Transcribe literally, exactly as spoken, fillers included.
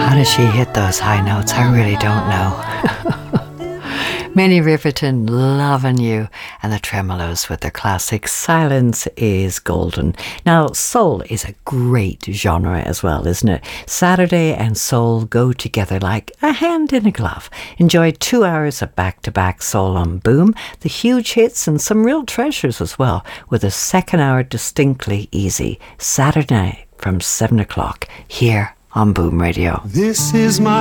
How does she hit those high notes? I really don't know. Minnie Riperton, Lovin' You, and the Tremolos with their classic Silence is Golden. Now, soul is a great genre as well, isn't it? Saturday and soul go together like a hand in a glove. Enjoy two hours of back-to-back soul on Boom, the huge hits and some real treasures as well, with a second hour distinctly easy. Saturday night from seven o'clock here on Boom Radio. This is my